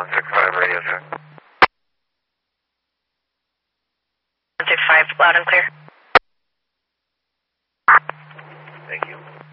165 radio check. 165, loud and clear. Thank you.